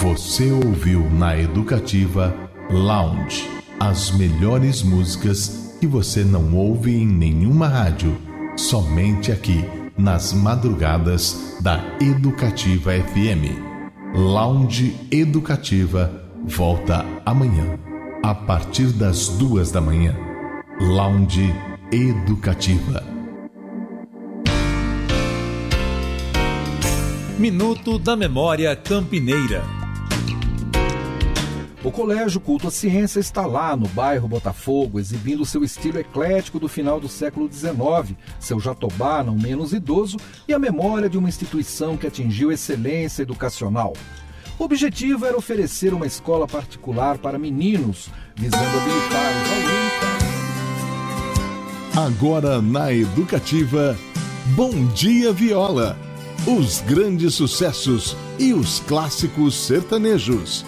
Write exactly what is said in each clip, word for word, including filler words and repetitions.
Você ouviu na Educativa Lounge as melhores músicas que você não ouve em nenhuma rádio, somente aqui nas madrugadas da Educativa F M. Lounge Educativa volta amanhã, a partir das duas da manhã. Lounge Educativa. Minuto da Memória Campineira. O Colégio Culto à Ciência está lá no bairro Botafogo, exibindo seu estilo eclético do final do século dezenove, seu jatobá não menos idoso e a memória de uma instituição que atingiu excelência educacional. O objetivo era oferecer uma escola particular para meninos, visando habilitar os alunos. Agora na Educativa, Bom Dia Viola. Os grandes sucessos e os clássicos sertanejos.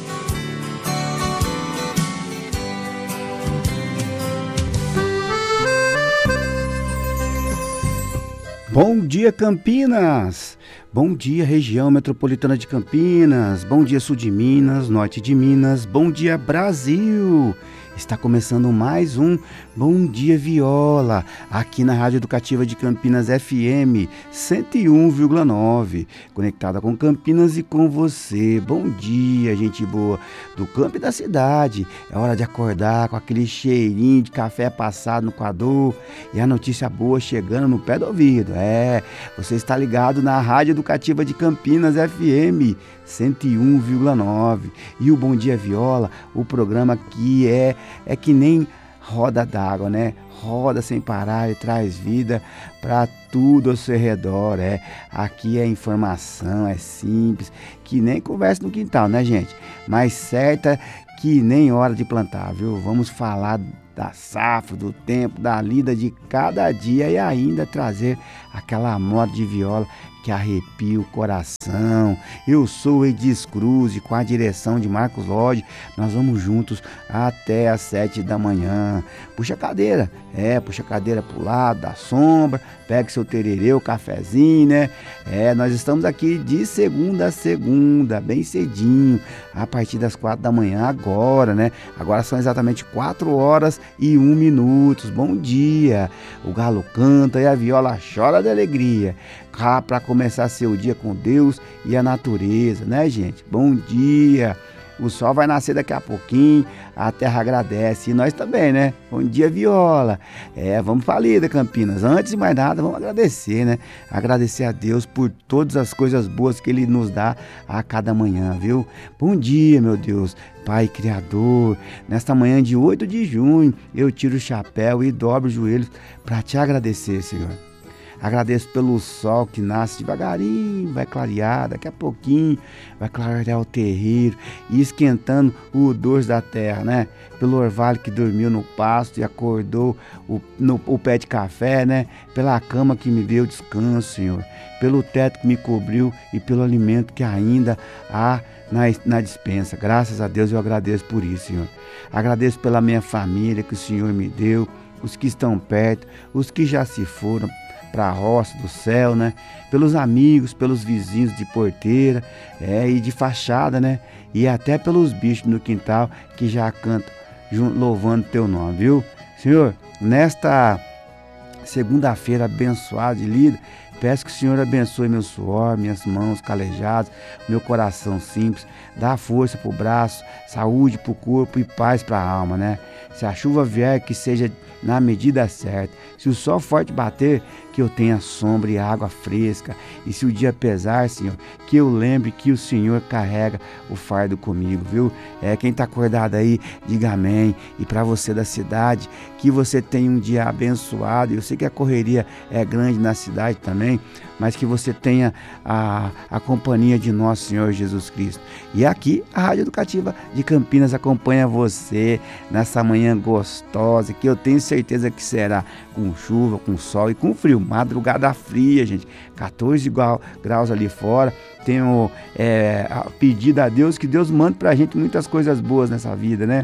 Bom dia, Campinas! Bom dia, região metropolitana de Campinas. Bom dia, sul de Minas, norte de Minas. Bom dia, Brasil! Está começando mais um Bom Dia Viola, aqui na Rádio Educativa de Campinas F M cento e um vírgula nove, conectada com Campinas e com você. Bom dia, gente boa do campo e da cidade. É hora de acordar com aquele cheirinho de café passado no coador e a notícia boa chegando no pé do ouvido. É, você está ligado na Rádio Educativa de Campinas F M cento e um vírgula nove. E o Bom Dia Viola, o programa que é, é que nem roda d'água, né? Roda sem parar e traz vida para tudo ao seu redor. É. Aqui é informação, é simples, que nem conversa no quintal, né, gente? Mas certa que nem hora de plantar, viu? Vamos falar da safra, do tempo, da lida de cada dia e ainda trazer aquela moda de viola que arrepia o coração. Eu sou o Edis Cruz e com a direção de Marcos Lodge, nós vamos juntos até às sete da manhã. Puxa a cadeira, é, puxa a cadeira pro lado, da sombra, pegue seu tererê, o cafezinho, né? É, nós estamos aqui de segunda a segunda, bem cedinho, a partir das quatro da manhã agora, né? Agora são exatamente quatro horas e um minutos. Bom dia! O galo canta e a viola chora de alegria. Cá para começar seu dia com Deus e a natureza, né, gente? Bom dia! O sol vai nascer daqui a pouquinho, a terra agradece e nós também, né? Bom dia, Viola! É, vamos pra lida, Campinas. Antes de mais nada, vamos agradecer, né? Agradecer a Deus por todas as coisas boas que Ele nos dá a cada manhã, viu? Bom dia, meu Deus! Pai Criador, nesta manhã de oito de junho, eu tiro o chapéu e dobro os joelhos para te agradecer, Senhor. Agradeço pelo sol que nasce devagarinho, vai clarear, daqui a pouquinho vai clarear o terreiro e esquentando o dorso da terra, né? Pelo orvalho que dormiu no pasto e acordou o, no, o pé de café, né? Pela cama que me deu descanso, Senhor. Pelo teto que me cobriu e pelo alimento que ainda há na, na despensa. Graças a Deus eu agradeço por isso, Senhor. Agradeço pela minha família que o Senhor me deu, os que estão perto, os que já se foram para a roça do céu, né? Pelos amigos, pelos vizinhos de porteira, é, e de fachada, né? E até pelos bichos no quintal que já cantam louvando teu nome, viu? Senhor, nesta segunda-feira abençoada de lida, peço que o Senhor abençoe meu suor, minhas mãos calejadas, meu coração simples, dá força pro braço, saúde pro corpo e paz pra alma, né? Se a chuva vier, que seja na medida certa. Se o sol forte bater, que eu tenha sombra e água fresca. E se o dia pesar, Senhor, que eu lembre que o Senhor carrega o fardo comigo, viu? É, quem tá acordado aí, diga amém. E para você da cidade, que você tenha um dia abençoado. Eu sei que a correria é grande na cidade também, mas que você tenha a, a companhia de nosso Senhor Jesus Cristo. E aqui, a Rádio Educativa de Campinas acompanha você nessa manhã gostosa, que eu tenho certeza que será com chuva, com sol e com frio. Madrugada fria, gente, catorze graus ali fora. Tenho é, pedido a Deus que Deus mande pra gente muitas coisas boas nessa vida, né?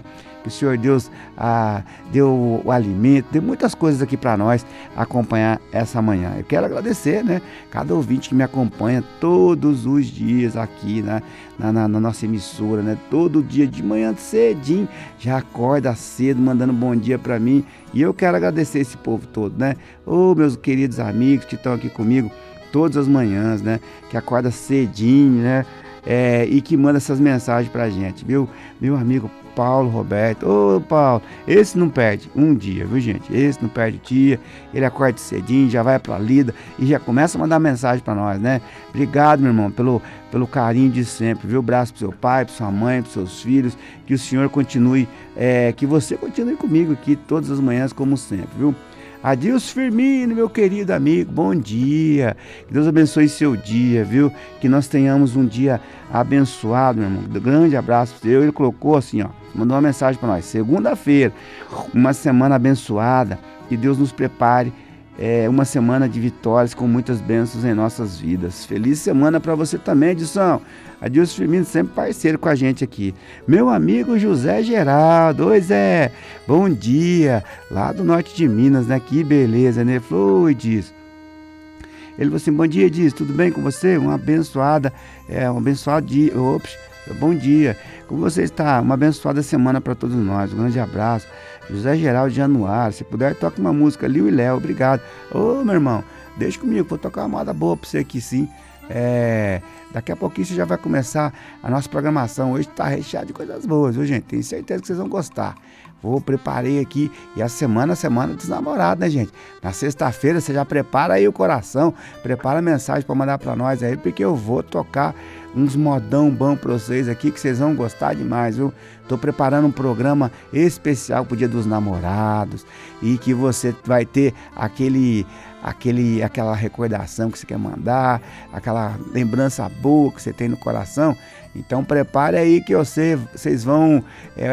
que o Senhor Deus ah, deu o, o alimento, deu muitas coisas aqui para nós acompanhar essa manhã. Eu quero agradecer, né, cada ouvinte que me acompanha todos os dias aqui, né, na, na, na nossa emissora, né, todo dia de manhã cedinho, já acorda cedo, mandando bom dia para mim, e eu quero agradecer esse povo todo, né, ô meus queridos amigos que estão aqui comigo todas as manhãs, né, que acorda cedinho, né, é, e que manda essas mensagens pra gente, viu? Meu amigo Paulo Roberto, ô Paulo, esse não perde um dia, viu gente? Esse não perde dia, ele acorda cedinho, já vai pra lida e já começa a mandar mensagem pra nós, né? Obrigado, meu irmão, pelo, pelo carinho de sempre, viu? Abraço pro seu pai, pro sua mãe, pros seus filhos, que o Senhor continue, é, que você continue comigo aqui todas as manhãs como sempre, viu? Adilson Firmino, meu querido amigo, bom dia, que Deus abençoe seu dia, viu, que nós tenhamos um dia abençoado, meu irmão, grande abraço para você. Ele colocou assim, ó, mandou uma mensagem para nós, segunda-feira, uma semana abençoada, que Deus nos prepare, é, uma semana de vitórias com muitas bênçãos em nossas vidas. Feliz semana para você também, Edson. Adilson Firmino, sempre parceiro com a gente aqui. Meu amigo José Geraldo, oi Zé, bom dia, lá do norte de Minas, né? Que beleza, né? Falou, diz. Ele falou assim, bom dia, diz, tudo bem com você? Uma abençoada, é, um abençoado dia, ops, bom dia. Como você está? Uma abençoada semana para todos nós, um grande abraço. José Geraldo de Januário, se puder, toca uma música, Liu e Léo, obrigado. Ô, meu irmão, deixa comigo, vou tocar uma moda boa para você aqui, sim. É, daqui a pouquinho você já vai começar a nossa programação. Hoje está recheado de coisas boas, viu gente? Tenho certeza que vocês vão gostar. Vou, preparei aqui, e a semana, a semana dos namorados, né gente? Na sexta-feira você já prepara aí o coração, prepara a mensagem para mandar para nós aí, porque eu vou tocar uns modão bom para vocês aqui, que vocês vão gostar demais, viu? Tô preparando um programa especial pro Dia dos Namorados, e que você vai ter aquele... Aquele, aquela recordação que você quer mandar, aquela lembrança boa que você tem no coração. Então prepare aí que você, vocês vão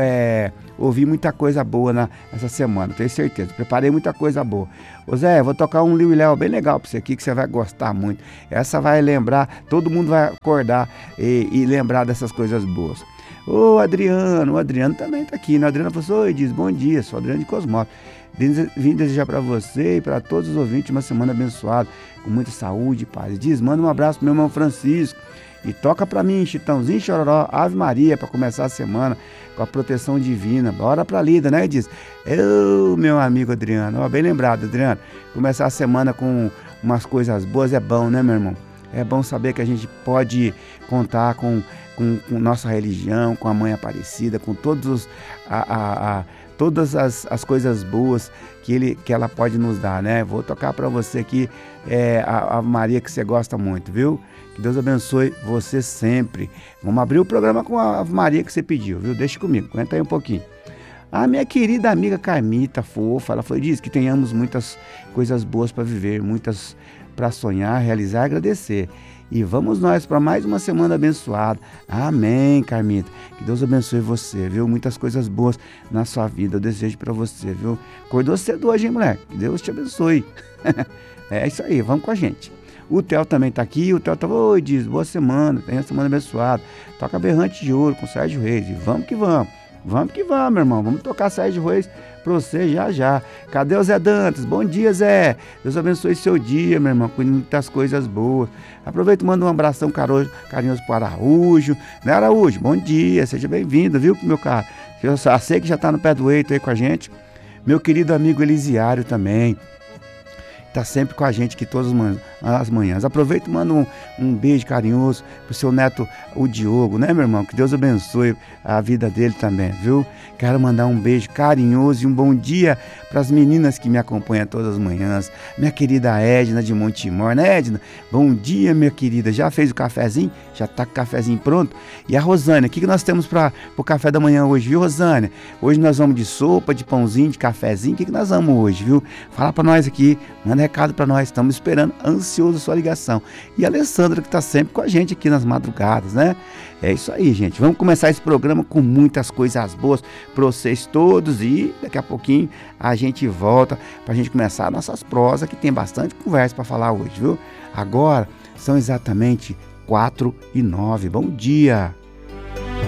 é, ouvir muita coisa boa na, nessa semana, tenho certeza. Preparei muita coisa boa. Ô Zé, vou tocar um Liu e Léo bem legal pra você aqui, que você vai gostar muito. Essa vai lembrar, todo mundo vai acordar e, e lembrar dessas coisas boas. Ô Adriano, o Adriano também tá aqui, né? O Adriano falou assim, oi, diz, bom dia, sou Adriano de Cosmópolis. Vim desejar para você e para todos os ouvintes uma semana abençoada, com muita saúde e paz. Diz, manda um abraço pro meu irmão Francisco e toca para mim, Chitãozinho Chororó, Ave Maria, para começar a semana com a proteção divina. Bora pra lida, né? Diz, eu, meu amigo Adriano, ó, bem lembrado, Adriano, começar a semana com umas coisas boas é bom, né, meu irmão? É bom saber que a gente pode contar com, com, com nossa religião, com a Mãe Aparecida, com todos os... A, a, a, todas as, as coisas boas que, ele, que ela pode nos dar, né? Vou tocar para você aqui é, a, a Maria que você gosta muito, viu? Que Deus abençoe você sempre. Vamos abrir o programa com a Ave Maria que você pediu, viu? Deixa comigo, aguenta aí um pouquinho. A minha querida amiga Carmita, fofa, ela foi, diz que tenhamos muitas coisas boas para viver, muitas para sonhar, realizar e agradecer. E vamos nós para mais uma semana abençoada. Amém, Carmita. Que Deus abençoe você, viu? Muitas coisas boas na sua vida. Eu desejo para você, viu? Acordou cedo hoje, hein, mulher? Que Deus te abençoe. É isso aí, vamos com a gente. O Theo também tá aqui. O Theo tá, oi, diz, boa semana. Tenha uma semana abençoada. Toca Berrante de Ouro com Sérgio Reis. E vamos que vamos. Vamos que vamos, meu irmão. Vamos tocar Sérgio Reis pra você já já. Cadê o Zé Dantas? Bom dia, Zé. Deus abençoe seu dia, meu irmão, com muitas coisas boas. Aproveita e manda um abração carinhoso pro Araújo. Né, Araújo? Bom dia, seja bem-vindo, viu, meu cara? Eu sei que já tá no pé do eito aí com a gente. Meu querido amigo Elisiário também. Tá sempre com a gente aqui todas as manhãs. Aproveita e manda um, um beijo carinhoso pro seu neto, o Diogo, né, meu irmão? Que Deus abençoe a vida dele também, viu? Quero mandar um beijo carinhoso e um bom dia para as meninas que me acompanham todas as manhãs. Minha querida Edna de Montemor, né, Edna? Bom dia, minha querida. Já fez o cafezinho? Já tá com o cafezinho pronto? E a Rosânia, o que, que nós temos para o café da manhã hoje, viu, Rosânia? Hoje nós vamos de sopa, de pãozinho, de cafezinho. O que, que nós vamos hoje, viu? Fala para nós aqui, manda recado para nós, estamos esperando ansioso a sua ligação. E a Alessandra que está sempre com a gente aqui nas madrugadas, né? É isso aí, gente. Vamos começar esse programa com muitas coisas boas para vocês todos e daqui a pouquinho a gente volta para a gente começar nossas prosas, que tem bastante conversa para falar hoje, viu? Agora são exatamente quatro e nove. Bom dia!